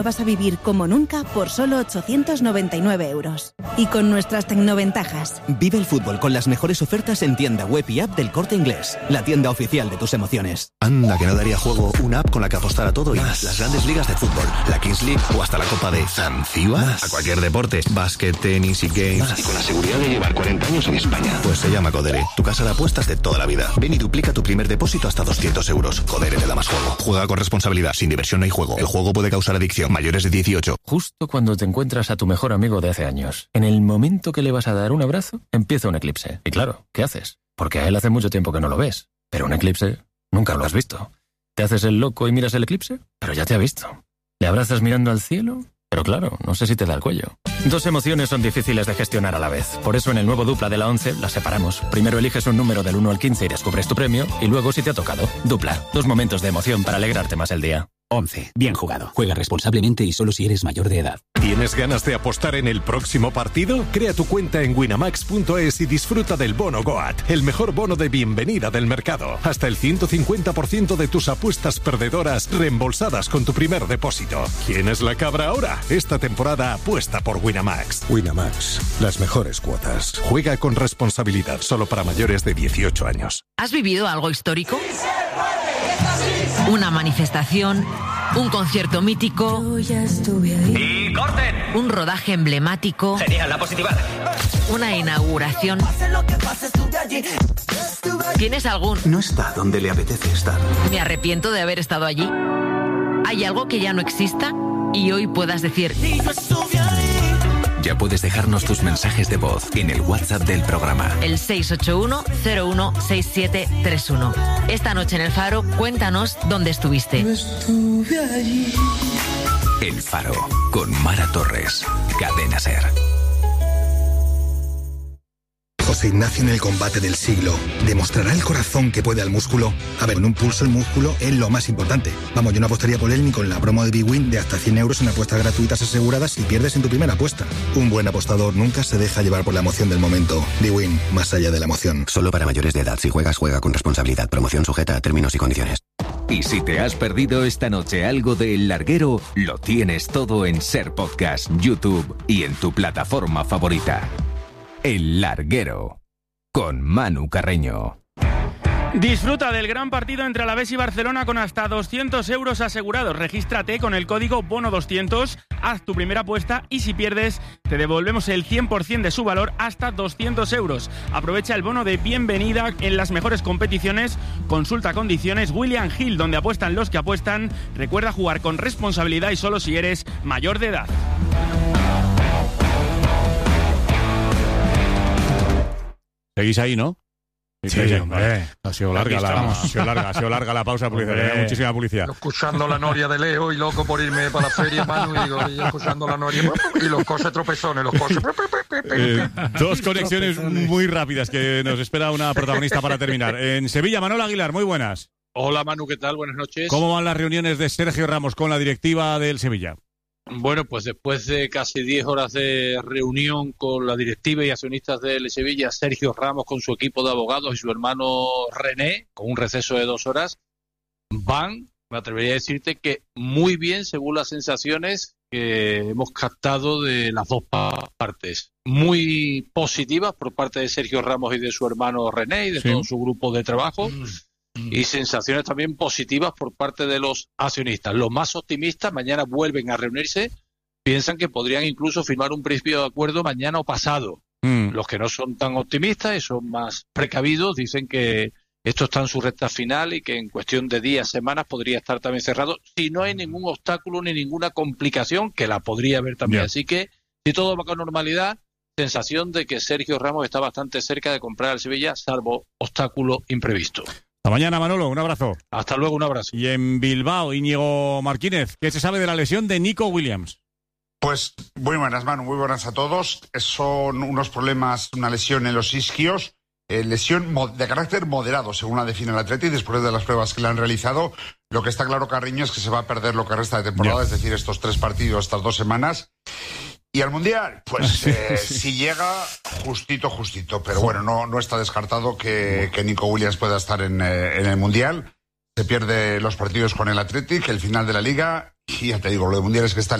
Vas a vivir como nunca por solo 899 euros. Y con nuestras tecnoventajas. Vive el fútbol con las mejores ofertas en tienda web y app del Corte Inglés, la tienda oficial de tus emociones. Anda, que no daría juego una app con la que apostar a todo y más. Las grandes ligas de fútbol, la Kings League o hasta la Copa de Zanzíbar. A cualquier deporte, básquet, tenis y games. Más. Y con la seguridad de llevar 40 años en España. Pues se llama Codere, tu casa de apuestas de toda la vida. Ven y duplica tu primer depósito hasta 200 euros. Codere te da más juego. Juega con responsabilidad, sin diversión no hay juego. El juego puede causar adicción. Mayores de 18. Justo cuando te encuentras a tu mejor amigo de hace años, en el momento que le vas a dar un abrazo, empieza un eclipse. Y claro, ¿qué haces? Porque a él hace mucho tiempo que no lo ves. Pero un eclipse nunca lo has visto. ¿Te haces el loco y miras el eclipse? Pero ya te ha visto. ¿Le abrazas mirando al cielo? Pero claro, no sé si te da el cuello. Dos emociones son difíciles de gestionar a la vez. Por eso en el nuevo Dupla de la 11 las separamos. Primero eliges un número del 1 al 15 y descubres tu premio. Y luego si te ha tocado. Dupla. Dos momentos de emoción para alegrarte más el día. 11. Bien jugado. Juega responsablemente y solo si eres mayor de edad. ¿Tienes ganas de apostar en el próximo partido? Crea tu cuenta en winamax.es y disfruta del bono Goat, el mejor bono de bienvenida del mercado. Hasta el 150% de tus apuestas perdedoras reembolsadas con tu primer depósito. ¿Quién es la cabra ahora? Esta temporada apuesta por Winamax. Winamax, las mejores cuotas. Juega con responsabilidad, solo para mayores de 18 años. ¿Has vivido algo histórico? Una manifestación, un concierto mítico. ¡Y corten! Un rodaje emblemático. Genial, la positiva. Una inauguración. ¿Tienes algún? No está donde le apetece estar. Me arrepiento de haber estado allí. ¿Hay algo que ya no exista? Y hoy puedas decir... Ya puedes dejarnos tus mensajes de voz en el WhatsApp del programa. El 681-016731. Esta noche en El Faro, cuéntanos dónde estuviste. El Faro, con Mara Torres. Cadena SER. José Ignacio en el combate del siglo. ¿Demostrará el corazón que puede al músculo? A ver, en un pulso el músculo es lo más importante. Vamos, yo no apostaría por él ni con la promo de Big Win de hasta 100 euros en apuestas gratuitas aseguradas si pierdes en tu primera apuesta. Un buen apostador nunca se deja llevar por la emoción del momento. Big Win, más allá de la emoción. Solo para mayores de edad. Si juegas, juega con responsabilidad. Promoción sujeta a términos y condiciones. Y si te has perdido esta noche algo de El Larguero, lo tienes todo en SER Podcast, YouTube y en tu plataforma favorita. El Larguero, con Manu Carreño. Disfruta del gran partido entre Alavés y Barcelona con hasta 200 euros asegurados. Regístrate con el código BONO200, haz tu primera apuesta y si pierdes, te devolvemos el 100% de su valor hasta 200 euros. Aprovecha el bono de bienvenida en las mejores competiciones. Consulta condiciones. William Hill, donde apuestan los que apuestan. Recuerda jugar con responsabilidad y solo si eres mayor de edad. Seguís ahí, ¿no? Sí, hombre. Ha sido larga la pausa porque tenía muchísima publicidad. Escuchando la noria de Leo y loco por irme para la feria, Manu, y escuchando la noria y los coches tropezones, los coches... Dos conexiones muy rápidas que nos espera una protagonista para terminar. En Sevilla, Manolo Aguilar, muy buenas. Hola Manu, ¿qué tal? Buenas noches. ¿Cómo van las reuniones de Sergio Ramos con la directiva del Sevilla? Bueno, pues después de casi 10 horas de reunión con la directiva y accionistas del Sevilla, Sergio Ramos con su equipo de abogados y su hermano René, con un receso de 2 horas, me atrevería a decirte que muy bien según las sensaciones que hemos captado de las dos partes. Muy positivas por parte de Sergio Ramos y de su hermano René y de todo su grupo de trabajo. Y sensaciones también positivas por parte de los accionistas. Los más optimistas mañana vuelven a reunirse, piensan que podrían incluso firmar un principio de acuerdo mañana o pasado. Los que no son tan optimistas y son más precavidos dicen que esto está en su recta final y que en cuestión de días, semanas podría estar también cerrado si no hay ningún obstáculo ni ninguna complicación, que la podría haber también. Así que si todo va con normalidad, sensación de que Sergio Ramos está bastante cerca de comprar al Sevilla, salvo obstáculo imprevisto. Hasta mañana, Manolo, un abrazo. Hasta luego, un abrazo. Y en Bilbao, Íñigo Martínez, ¿qué se sabe de la lesión de Nico Williams? Pues muy buenas, Manu, muy buenas a todos. Son unos problemas, una lesión en los isquios, lesión de carácter moderado, según la define el Atleti, después de las pruebas que le han realizado. Lo que está claro, Carriño, es que se va a perder lo que resta de temporada, es decir, estos 3 partidos, estas 2 semanas. Y al Mundial, pues si llega, justito, pero bueno, no está descartado que Nico Williams pueda estar en el Mundial. Se pierde los partidos con el Athletic, el final de la Liga Y ya te digo, lo de Mundial es que está